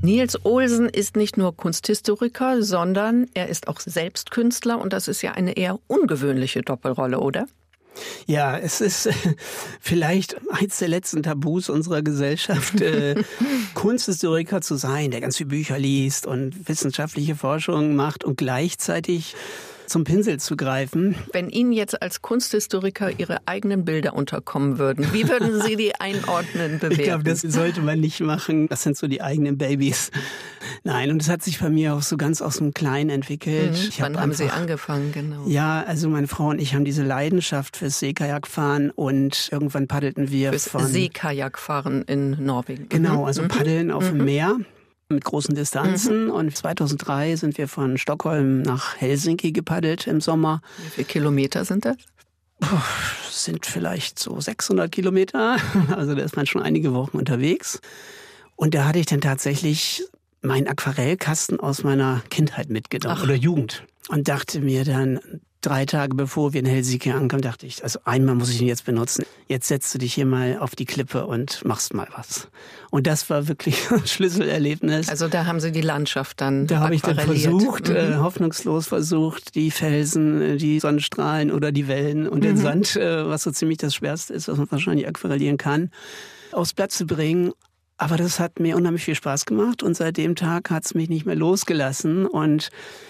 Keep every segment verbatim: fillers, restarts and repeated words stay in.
Niels Olsen ist nicht nur Kunsthistoriker, sondern er ist auch selbst Künstler und das ist ja eine eher ungewöhnliche Doppelrolle, oder? Ja, es ist äh, vielleicht eins der letzten Tabus unserer Gesellschaft, äh, Kunsthistoriker zu sein, der ganz viele Bücher liest und wissenschaftliche Forschung macht und gleichzeitig zum Pinsel zu greifen. Wenn Ihnen jetzt als Kunsthistoriker Ihre eigenen Bilder unterkommen würden, wie würden Sie die einordnen, bewerten? Ich glaube, das sollte man nicht machen. Das sind so die eigenen Babys. Nein, und es hat sich bei mir auch so ganz aus dem Kleinen entwickelt. Mhm. Ich Wann hab haben einfach, Sie angefangen, genau? Ja, also meine Frau und ich haben diese Leidenschaft fürs Seekajakfahren und irgendwann paddelten wir Fürs von... Seekajakfahren in Norwegen. Genau, also mhm. paddeln auf mhm. dem Meer mit großen Distanzen. Mhm. Und zweitausenddrei sind wir von Stockholm nach Helsinki gepaddelt im Sommer. Wie viele Kilometer sind das? Puh, sind vielleicht so sechshundert Kilometer. Also da ist man schon einige Wochen unterwegs. Und da hatte ich dann tatsächlich meinen Aquarellkasten aus meiner Kindheit mitgenommen Ach. oder Jugend. Und dachte mir dann, drei Tage bevor wir in Helsinki ankamen, dachte ich, also einmal muss ich ihn jetzt benutzen. Jetzt setzt du dich hier mal auf die Klippe und machst mal was. Und das war wirklich ein Schlüsselerlebnis. Also da haben Sie die Landschaft dann Da habe ich dann versucht, mhm. äh, hoffnungslos versucht, die Felsen, die Sonnenstrahlen oder die Wellen und mhm. den Sand, äh, was so ziemlich das Schwerste ist, was man wahrscheinlich aquarellieren kann, aufs Blatt zu bringen. Aber das hat mir unheimlich viel Spaß gemacht und seit dem Tag hat es mich nicht mehr losgelassen und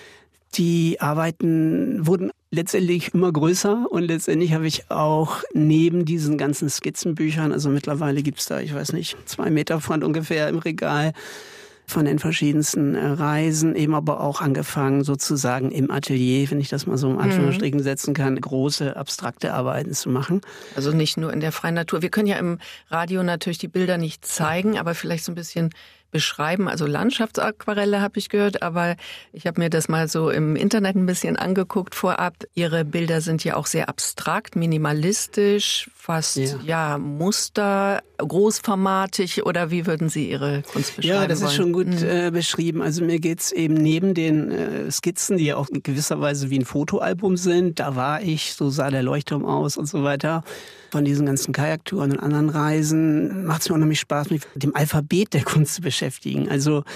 die Arbeiten wurden letztendlich immer größer und letztendlich habe ich auch neben diesen ganzen Skizzenbüchern, also mittlerweile gibt es da, ich weiß nicht, zwei Meter von ungefähr im Regal, von den verschiedensten Reisen, eben aber auch angefangen sozusagen im Atelier, wenn ich das mal so in Anführungsstrichen setzen kann, große abstrakte Arbeiten zu machen. Also nicht nur in der freien Natur. Wir können ja im Radio natürlich die Bilder nicht zeigen, aber vielleicht so ein bisschen beschreiben. Also Landschaftsaquarelle habe ich gehört, aber ich habe mir das mal so im Internet ein bisschen angeguckt vorab. Ihre Bilder sind ja auch sehr abstrakt, minimalistisch, fast ja, ja Muster, großformatig oder wie würden Sie Ihre Kunst beschreiben? Ja, das wollen? ist schon gut mhm. äh, beschrieben. Also mir geht's eben neben den äh, Skizzen, die ja auch in gewisser Weise wie ein Fotoalbum sind, da war ich, so sah der Leuchtturm aus und so weiter. Von diesen ganzen Kajaktouren und anderen Reisen macht es mir unheimlich Spaß, mich mit dem Alphabet der Kunst zu beschäftigen. Also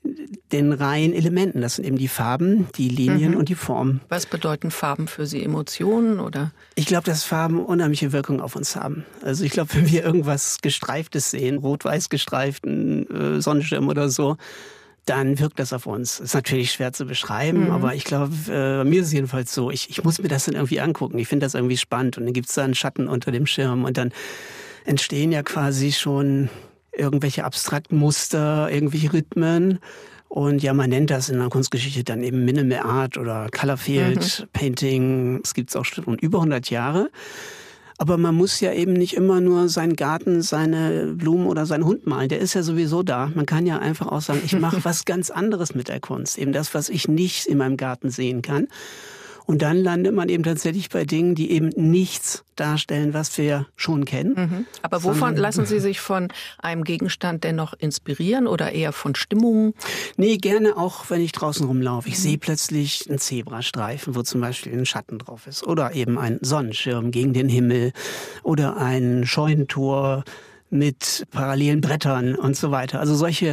den reinen Elementen. Das sind eben die Farben, die Linien mhm. und die Formen. Was bedeuten Farben für Sie? Emotionen oder? Ich glaube, dass Farben unheimliche Wirkung auf uns haben. Also ich glaube, wenn wir irgendwas Gestreiftes sehen, rot-weiß gestreiften äh, Sonnenschirm oder so, dann wirkt das auf uns. Ist natürlich schwer zu beschreiben, mhm. aber ich glaube, äh, bei mir ist es jedenfalls so, ich, ich muss mir das dann irgendwie angucken. Ich finde das irgendwie spannend und dann gibt es da einen Schatten unter dem Schirm und dann entstehen ja quasi schon irgendwelche abstrakten Muster, irgendwelche Rhythmen. Und ja, man nennt das in der Kunstgeschichte dann eben Minimal Art oder Colorfield mhm. Painting. Das gibt es auch schon über hundert Jahre. Aber man muss ja eben nicht immer nur seinen Garten, seine Blumen oder seinen Hund malen. Der ist ja sowieso da. Man kann ja einfach auch sagen, ich mache was ganz anderes mit der Kunst. Eben das, was ich nicht in meinem Garten sehen kann. Und dann landet man eben tatsächlich bei Dingen, die eben nichts darstellen, was wir schon kennen. Mhm. Aber wovon Sondern, lassen Sie sich von einem Gegenstand dennoch inspirieren oder eher von Stimmungen? Nee, gerne auch, wenn ich draußen rumlaufe. Ich mhm. sehe plötzlich einen Zebrastreifen, wo zum Beispiel ein Schatten drauf ist. Oder eben ein Sonnenschirm gegen den Himmel. Oder ein Scheunentor mit parallelen Brettern und so weiter. Also solche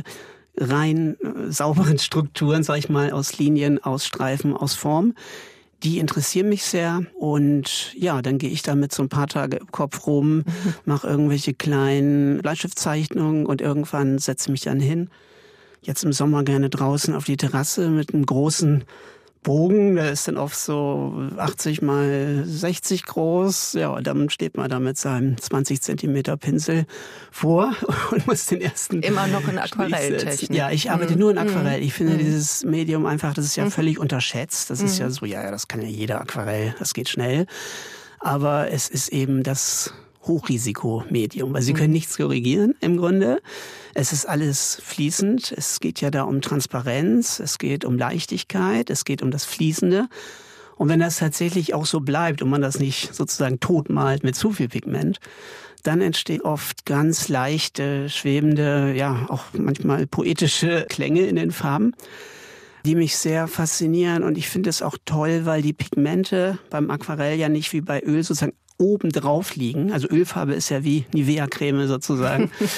rein äh, sauberen Strukturen, sag ich mal, aus Linien, aus Streifen, aus Form. Die interessieren mich sehr und ja, dann gehe ich damit so ein paar Tage im Kopf rum, mhm. mache irgendwelche kleinen Bleistiftzeichnungen und irgendwann setze mich dann hin. Jetzt im Sommer gerne draußen auf die Terrasse mit einem großen Bogen, der ist dann oft so achtzig mal sechzig groß. Ja, und dann steht man da mit seinem zwanzig Zentimeter Pinsel vor und muss den ersten... Immer noch in Aquarelltechnik. Ja, ich arbeite mhm. nur in Aquarell. Ich finde mhm. dieses Medium einfach, das ist ja mhm. völlig unterschätzt. Das mhm. ist ja so, ja, ja, das kann ja jeder Aquarell, das geht schnell. Aber es ist eben das Hochrisikomedium, weil Sie können nichts korrigieren im Grunde. Es ist alles fließend. Es geht ja da um Transparenz, es geht um Leichtigkeit, es geht um das Fließende. Und wenn das tatsächlich auch so bleibt und man das nicht sozusagen totmalt mit zu viel Pigment, dann entstehen oft ganz leichte, schwebende, ja auch manchmal poetische Klänge in den Farben, die mich sehr faszinieren. Und ich finde es auch toll, weil die Pigmente beim Aquarell ja nicht wie bei Öl sozusagen oben drauf liegen. Also Ölfarbe ist ja wie Nivea-Creme sozusagen.